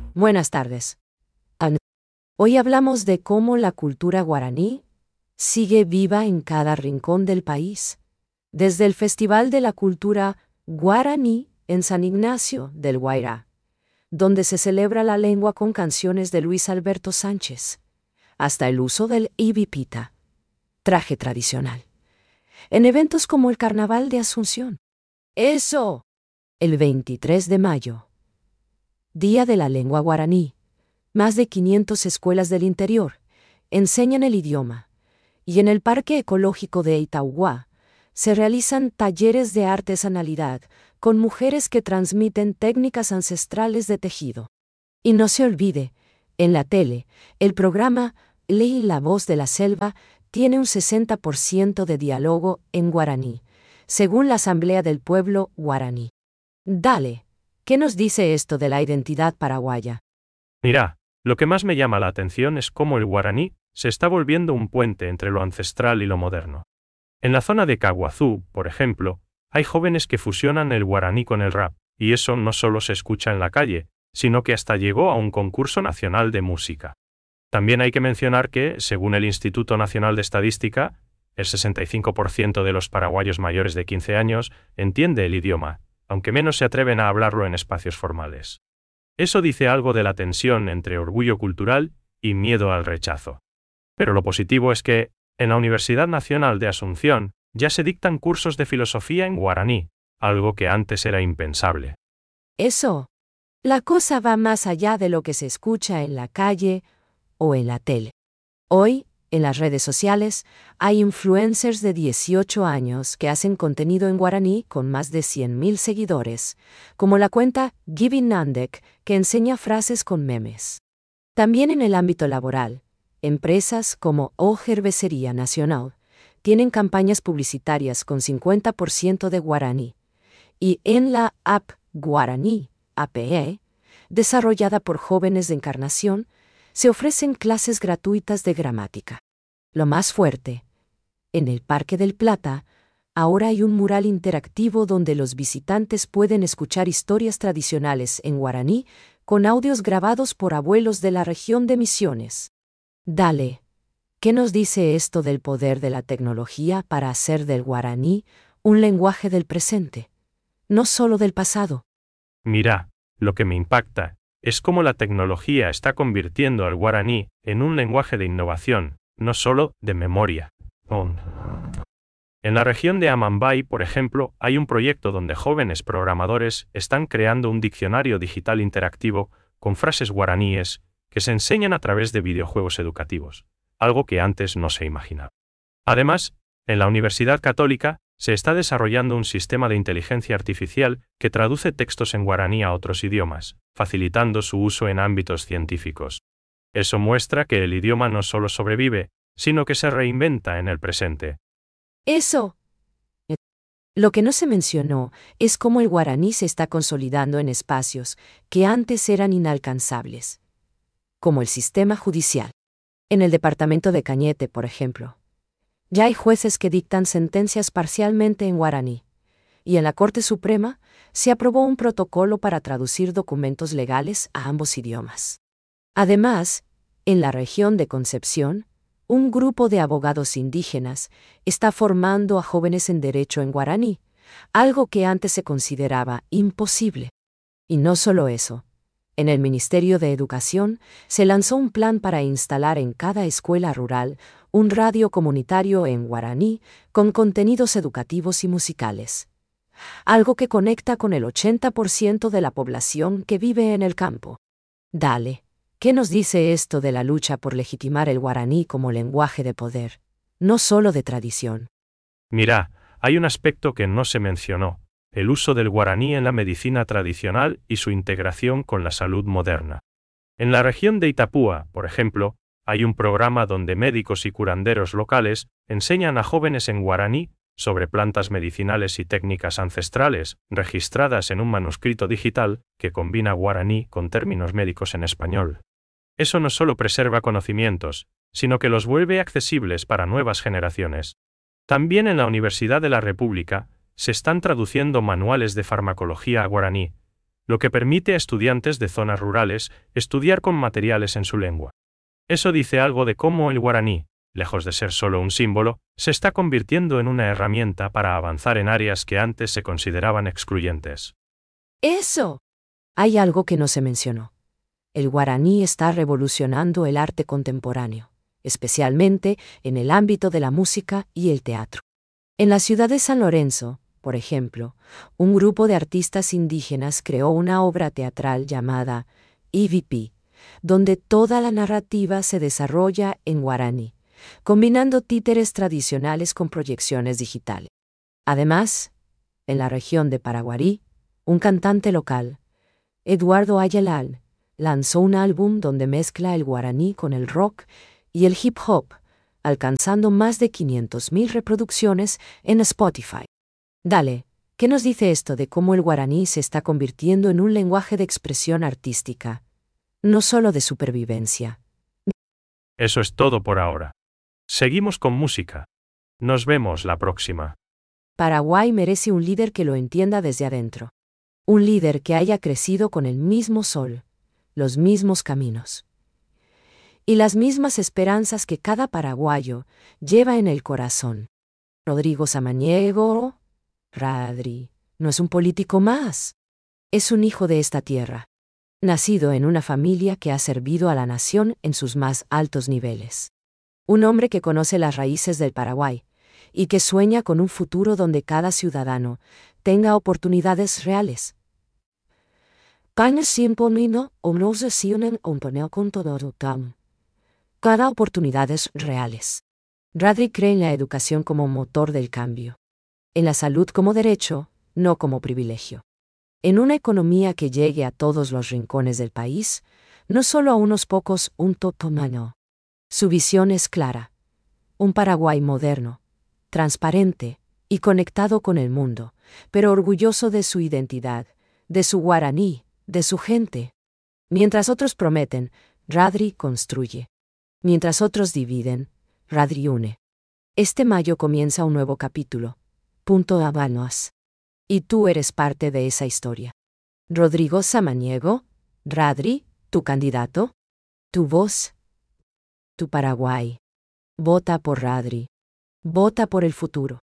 Buenas tardes. An- Hoy hablamos de cómo la cultura guaraní sigue viva en cada rincón del país, desde el Festival de la Cultura Guaraní en San Ignacio del Guairá, donde se celebra la lengua con canciones de Luis Alberto Sánchez, hasta el uso del ibipita, traje tradicional, en eventos como el Carnaval de Asunción. ¡Eso! El 23 de mayo, Día de la Lengua Guaraní. Más de 500 escuelas del interior enseñan el idioma, y en el Parque Ecológico de Itauguá se realizan talleres de artesanalidad con mujeres que transmiten técnicas ancestrales de tejido. Y no se olvide, en la tele, el programa Ley la Voz de la Selva tiene un 60% de diálogo en guaraní, según la Asamblea del Pueblo Guaraní. Dale, ¿qué nos dice esto de la identidad paraguaya? Mira, lo que más me llama la atención es cómo el guaraní se está volviendo un puente entre lo ancestral y lo moderno. En la zona de Caguazú, por ejemplo, hay jóvenes que fusionan el guaraní con el rap, y eso no solo se escucha en la calle, sino que hasta llegó a un concurso nacional de música. También hay que mencionar que, según el Instituto Nacional de Estadística, el 65% de los paraguayos mayores de 15 años entiende el idioma, aunque menos se atreven a hablarlo en espacios formales. Eso dice algo de la tensión entre orgullo cultural y miedo al rechazo. Pero lo positivo es que, en la Universidad Nacional de Asunción, ya se dictan cursos de filosofía en guaraní, algo que antes era impensable. Eso. La cosa va más allá de lo que se escucha en la calle o en la tele. Hoy, en las redes sociales, hay influencers de 18 años que hacen contenido en guaraní con más de 100.000 seguidores, como la cuenta Giving Nandek, que enseña frases con memes. También en el ámbito laboral, empresas como O Cervecería Nacional tienen campañas publicitarias con 50% de guaraní, y en la app Guaraní, APE, desarrollada por jóvenes de Encarnación, se ofrecen clases gratuitas de gramática. Lo más fuerte, en el Parque del Plata, ahora hay un mural interactivo donde los visitantes pueden escuchar historias tradicionales en guaraní con audios grabados por abuelos de la región de Misiones. Dale, ¿qué nos dice esto del poder de la tecnología para hacer del guaraní un lenguaje del presente, no solo del pasado? Mira, lo que me impacta es cómo la tecnología está convirtiendo al guaraní en un lenguaje de innovación, no solo de memoria. En la región de Amambay, por ejemplo, hay un proyecto donde jóvenes programadores están creando un diccionario digital interactivo con frases guaraníes que se enseñan a través de videojuegos educativos, algo que antes no se imaginaba. Además, en la Universidad Católica se está desarrollando un sistema de inteligencia artificial que traduce textos en guaraní a otros idiomas, facilitando su uso en ámbitos científicos. Eso muestra que el idioma no solo sobrevive, sino que se reinventa en el presente. Eso. Lo que no se mencionó es cómo el guaraní se está consolidando en espacios que antes eran inalcanzables, como el sistema judicial. En el departamento de Cañete, por ejemplo, ya hay jueces que dictan sentencias parcialmente en guaraní, y en la Corte Suprema se aprobó un protocolo para traducir documentos legales a ambos idiomas. Además, en la región de Concepción, un grupo de abogados indígenas está formando a jóvenes en derecho en guaraní, algo que antes se consideraba imposible. Y no solo eso. En el Ministerio de Educación se lanzó un plan para instalar en cada escuela rural un radio comunitario en guaraní con contenidos educativos y musicales. Algo que conecta con el 80% de la población que vive en el campo. Dale, ¿qué nos dice esto de la lucha por legitimar el guaraní como lenguaje de poder, no solo de tradición? Mira, hay un aspecto que no se mencionó: el uso del guaraní en la medicina tradicional y su integración con la salud moderna. En la región de Itapúa, por ejemplo, hay un programa donde médicos y curanderos locales enseñan a jóvenes en guaraní sobre plantas medicinales y técnicas ancestrales, registradas en un manuscrito digital que combina guaraní con términos médicos en español. Eso no solo preserva conocimientos, sino que los vuelve accesibles para nuevas generaciones. También en la Universidad de la República se están traduciendo manuales de farmacología a guaraní, lo que permite a estudiantes de zonas rurales estudiar con materiales en su lengua. Eso dice algo de cómo el guaraní, lejos de ser solo un símbolo, se está convirtiendo en una herramienta para avanzar en áreas que antes se consideraban excluyentes. ¡Eso! Hay algo que no se mencionó. El guaraní está revolucionando el arte contemporáneo, especialmente en el ámbito de la música y el teatro. En la ciudad de San Lorenzo, por ejemplo, un grupo de artistas indígenas creó una obra teatral llamada EVP, donde toda la narrativa se desarrolla en guaraní, combinando títeres tradicionales con proyecciones digitales. Además, en la región de Paraguarí, un cantante local, Eduardo Ayalal, lanzó un álbum donde mezcla el guaraní con el rock y el hip hop, alcanzando más de 500.000 reproducciones en Spotify. Dale, ¿qué nos dice esto de cómo el guaraní se está convirtiendo en un lenguaje de expresión artística, no solo de supervivencia? Eso es todo por ahora. Seguimos con música. Nos vemos la próxima. Paraguay merece un líder que lo entienda desde adentro. Un líder que haya crecido con el mismo sol, los mismos caminos y las mismas esperanzas que cada paraguayo lleva en el corazón. Rodrigo Samaniego, Radri, no es un político más. Es un hijo de esta tierra, nacido en una familia que ha servido a la nación en sus más altos niveles. Un hombre que conoce las raíces del Paraguay y que sueña con un futuro donde cada ciudadano tenga oportunidades reales. Cada oportunidades reales. Radri cree en la educación como motor del cambio. En la salud como derecho, no como privilegio. En una economía que llegue a todos los rincones del país, no solo a unos pocos, un totomano. Su visión es clara. Un Paraguay moderno, transparente y conectado con el mundo, pero orgulloso de su identidad, de su guaraní, de su gente. Mientras otros prometen, Radri construye. Mientras otros dividen, Radri une. Este mayo comienza un nuevo capítulo. Punto Habanos. Y tú eres parte de esa historia. Rodrigo Samaniego, Radri, tu candidato, tu voz, tu Paraguay. Vota por Radri. Vota por el futuro.